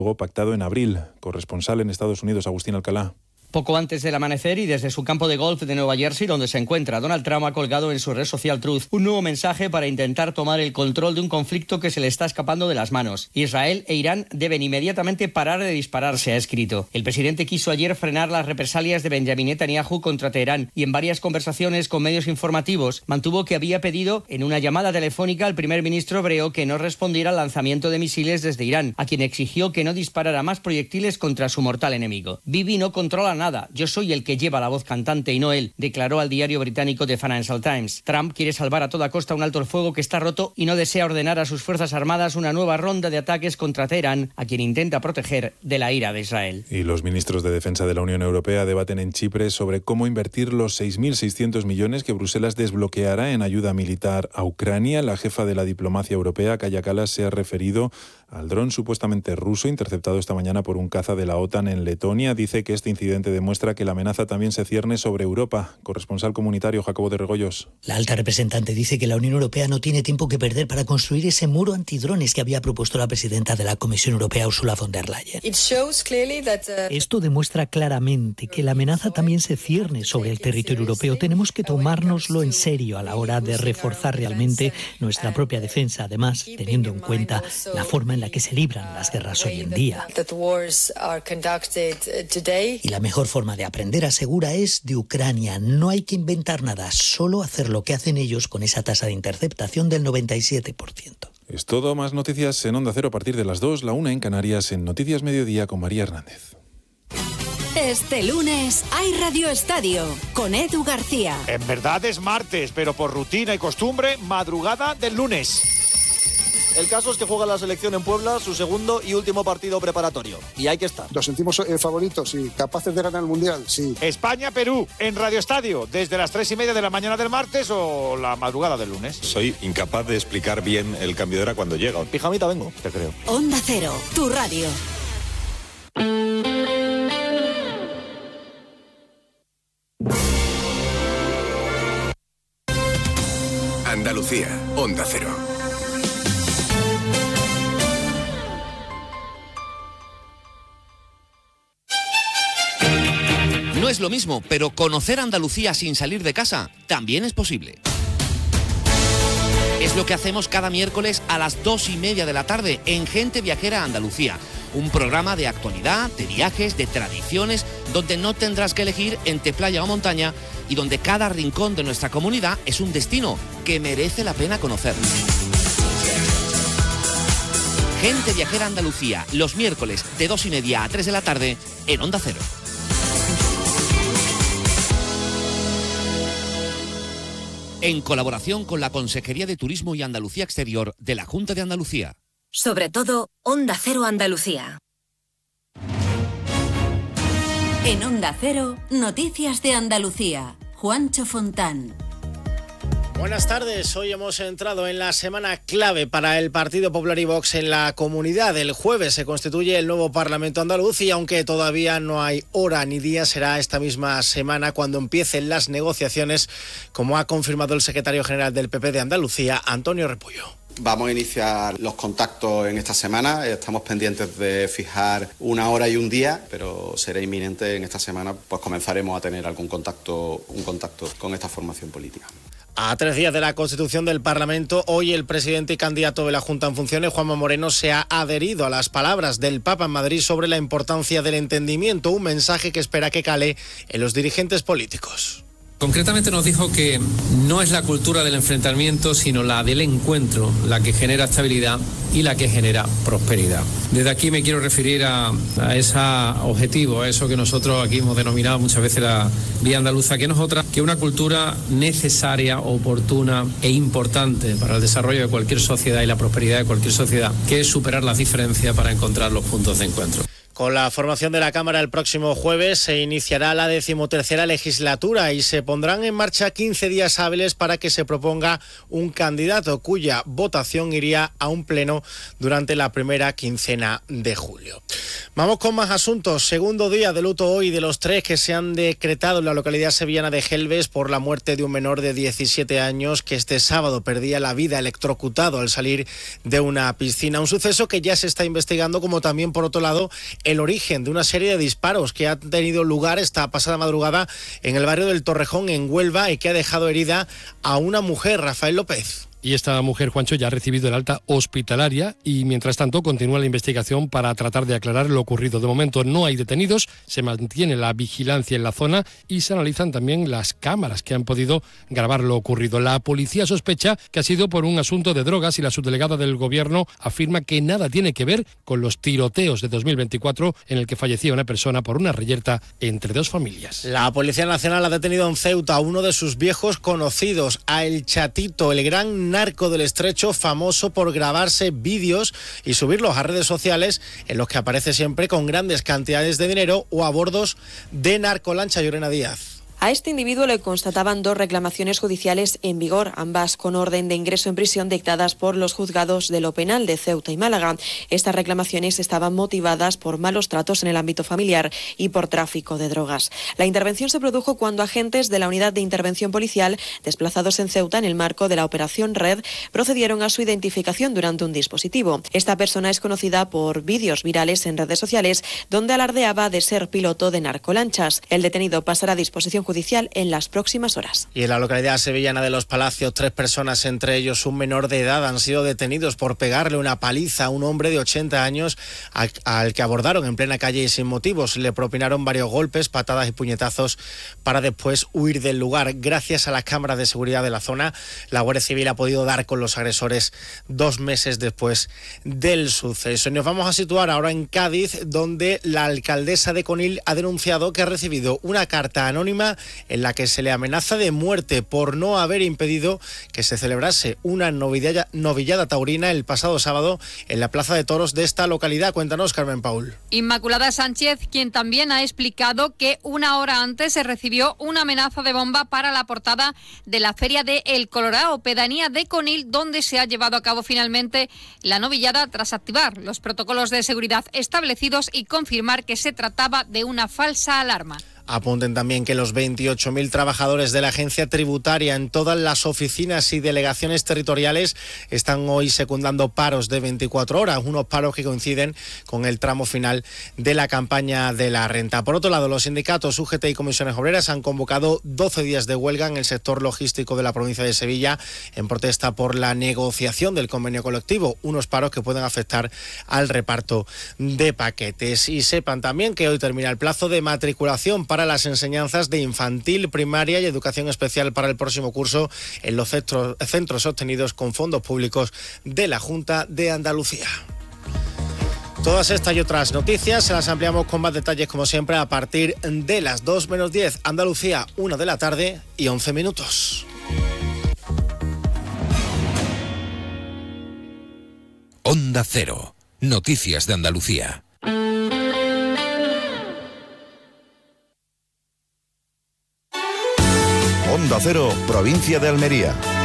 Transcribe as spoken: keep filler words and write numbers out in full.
pactado en abril. Corresponsal en Estados Unidos, Agustín Alcalá. Poco antes del amanecer y desde su campo de golf de Nueva Jersey, donde se encuentra, Donald Trump ha colgado en su red social Truth un nuevo mensaje para intentar tomar el control de un conflicto que se le está escapando de las manos. Israel e Irán deben inmediatamente parar de disparar, se ha escrito. El presidente quiso ayer frenar las represalias de Benjamin Netanyahu contra Teherán y en varias conversaciones con medios informativos mantuvo que había pedido en una llamada telefónica al primer ministro hebreo que no respondiera al lanzamiento de misiles desde Irán, a quien exigió que no disparara más proyectiles contra su mortal enemigo. Bibi no controla nada. Yo soy el que lleva la voz cantante y no él, declaró al diario británico The Financial Times. Trump quiere salvar a toda costa un alto el fuego que está roto y no desea ordenar a sus fuerzas armadas una nueva ronda de ataques contra Teherán, a quien intenta proteger de la ira de Israel. Y los ministros de Defensa de la Unión Europea debaten en Chipre sobre cómo invertir los seis mil seiscientos millones que Bruselas desbloqueará en ayuda militar a Ucrania. La jefa de la diplomacia europea, Kaja Kallas, se ha referido al dron supuestamente ruso interceptado esta mañana por un caza de la OTAN en Letonia. Dice que este incidente demuestra que la amenaza también se cierne sobre Europa. Corresponsal comunitario, Jacobo de Regoyos. La alta representante dice que la Unión Europea no tiene tiempo que perder para construir ese muro antidrones que había propuesto la presidenta de la Comisión Europea, Ursula von der Leyen. Esto demuestra claramente que la amenaza también se cierne sobre el territorio europeo. Tenemos que tomárnoslo en serio a la hora de reforzar realmente nuestra propia defensa, además teniendo en cuenta la forma en la que se libran las guerras hoy en día. Y la mejor forma de aprender, asegura, es de Ucrania. No hay que inventar nada, solo hacer lo que hacen ellos con esa tasa de interceptación del noventa y siete por ciento. Es todo, más noticias en Onda Cero a partir de las dos, la una en Canarias, en Noticias Mediodía con María Hernández. Este lunes hay Radio Estadio con Edu García. En verdad es martes, pero por rutina y costumbre, madrugada del lunes. El caso es que juega la selección en Puebla, su segundo y último partido preparatorio. Y hay que estar. Nos sentimos eh, favoritos y capaces de ganar el Mundial, sí. España-Perú en Radio Estadio, desde las tres y media de la mañana del martes o la madrugada del lunes. Soy incapaz de explicar bien el cambio de hora cuando llega. Pijamita vengo, te creo. Onda Cero, tu radio. Andalucía, Onda Cero. No es lo mismo, pero conocer Andalucía sin salir de casa también es posible. Es lo que hacemos cada miércoles a las dos y media de la tarde en Gente Viajera Andalucía. Un programa de actualidad, de viajes, de tradiciones, donde no tendrás que elegir entre playa o montaña y donde cada rincón de nuestra comunidad es un destino que merece la pena conocer. Gente Viajera Andalucía, los miércoles de dos y media a tres de la tarde en Onda Cero. En colaboración con la Consejería de Turismo y Andalucía Exterior de la Junta de Andalucía. Sobre todo, Onda Cero Andalucía. En Onda Cero, Noticias de Andalucía. Juancho Fontán. Buenas tardes, hoy hemos entrado en la semana clave para el Partido Popular y Vox en la comunidad. El jueves se constituye el nuevo Parlamento andaluz y aunque todavía no hay hora ni día, será esta misma semana cuando empiecen las negociaciones, como ha confirmado el secretario general del P P de Andalucía, Antonio Repullo. Vamos a iniciar los contactos en esta semana, estamos pendientes de fijar una hora y un día, pero será inminente en esta semana, pues comenzaremos a tener algún contacto, un contacto con esta formación política. A tres días de la constitución del Parlamento, hoy el presidente y candidato de la Junta en funciones, Juanma Moreno, se ha adherido a las palabras del Papa en Madrid sobre la importancia del entendimiento, un mensaje que espera que cale en los dirigentes políticos. Concretamente nos dijo que no es la cultura del enfrentamiento, sino la del encuentro, la que genera estabilidad y la que genera prosperidad. Desde aquí me quiero referir a, a ese objetivo, a eso que nosotros aquí hemos denominado muchas veces la vía andaluza, que no es otra que una cultura necesaria, oportuna e importante para el desarrollo de cualquier sociedad y la prosperidad de cualquier sociedad, que es superar las diferencias para encontrar los puntos de encuentro. Con la formación de la Cámara el próximo jueves se iniciará la decimotercera legislatura y se pondrán en marcha quince días hábiles para que se proponga un candidato cuya votación iría a un pleno durante la primera quincena de julio. Vamos con más asuntos. Segundo día de luto hoy de los tres que se han decretado en la localidad sevillana de Gelbes por la muerte de un menor de diecisiete años que este sábado perdía la vida electrocutado al salir de una piscina. Un suceso que ya se está investigando, como también, por otro lado, el origen de una serie de disparos que han tenido lugar esta pasada madrugada en el barrio del Torrejón, en Huelva, y que ha dejado herida a una mujer, Rafael López. Y esta mujer, Juancho, ya ha recibido el alta hospitalaria y, mientras tanto, continúa la investigación para tratar de aclarar lo ocurrido. De momento no hay detenidos, se mantiene la vigilancia en la zona y se analizan también las cámaras que han podido grabar lo ocurrido. La policía sospecha que ha sido por un asunto de drogas y la subdelegada del Gobierno afirma que nada tiene que ver con los tiroteos de dos mil veinticuatro en el que fallecía una persona por una reyerta entre dos familias. La Policía Nacional ha detenido en Ceuta a uno de sus viejos conocidos, a El Chatito, el gran narco del Estrecho, famoso por grabarse vídeos y subirlos a redes sociales en los que aparece siempre con grandes cantidades de dinero o a bordos de narcolancha. Llorena Díaz. A este individuo le constataban dos reclamaciones judiciales en vigor, ambas con orden de ingreso en prisión dictadas por los juzgados de lo penal de Ceuta y Málaga. Estas reclamaciones estaban motivadas por malos tratos en el ámbito familiar y por tráfico de drogas. La intervención se produjo cuando agentes de la Unidad de Intervención Policial, desplazados en Ceuta en el marco de la Operación Red, procedieron a su identificación durante un dispositivo. Esta persona es conocida por vídeos virales en redes sociales donde alardeaba de ser piloto de narcolanchas. El detenido pasará a disposición judicial judicial en las próximas horas. Y en la localidad sevillana de Los Palacios, tres personas, entre ellos un menor de edad, han sido detenidos por pegarle una paliza a un hombre de ochenta años al, al que abordaron en plena calle y sin motivos. Le propinaron varios golpes, patadas y puñetazos para después huir del lugar. Gracias a las cámaras de seguridad de la zona, la Guardia Civil ha podido dar con los agresores dos meses después del suceso. Y nos vamos a situar ahora en Cádiz, donde la alcaldesa de Conil ha denunciado que ha recibido una carta anónima en la que se le amenaza de muerte por no haber impedido que se celebrase una novillada, novillada taurina el pasado sábado en la Plaza de Toros de esta localidad. Cuéntanos, Carmen Paul. Inmaculada Sánchez, quien también ha explicado que una hora antes se recibió una amenaza de bomba para la portada de la Feria de El Colorao, pedanía de Conil, donde se ha llevado a cabo finalmente la novillada tras activar los protocolos de seguridad establecidos y confirmar que se trataba de una falsa alarma. Apunten también que los veintiocho mil trabajadores de la agencia tributaria en todas las oficinas y delegaciones territoriales están hoy secundando paros de veinticuatro horas, unos paros que coinciden con el tramo final de la campaña de la renta. Por otro lado, los sindicatos U G T y comisiones obreras han convocado doce días de huelga en el sector logístico de la provincia de Sevilla en protesta por la negociación del convenio colectivo, unos paros que pueden afectar al reparto de paquetes. Y sepan también que hoy termina el plazo de matriculación para las enseñanzas de infantil, primaria y educación especial para el próximo curso en los centros, centros sostenidos con fondos públicos de la Junta de Andalucía. Todas estas y otras noticias se las ampliamos con más detalles, como siempre, a partir de las dos menos diez, Andalucía, una de la tarde y once minutos. Onda Cero, noticias de Andalucía. Onda Cero, provincia de Almería.